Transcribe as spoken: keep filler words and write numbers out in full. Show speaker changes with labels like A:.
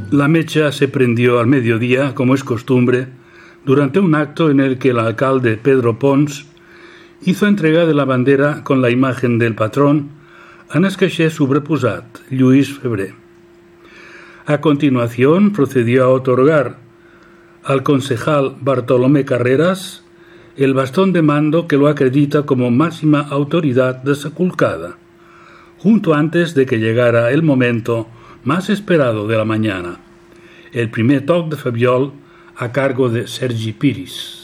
A: La mecha se prendió al mediodía, como es costumbre, durante un acto en el que el alcalde Pedro Pons hizo entrega de la bandera con la imagen del patrón en el caixer sobreposat, Lluís Febrer. A continuación procedió a otorgar al concejal Bartolomé Carreras el bastón de mando que lo acredita como máxima autoridad de Sepulcada, junto antes de que llegara el momento más esperado de la mañana, el primer toc de Fabiol a cargo de Sergi Piris.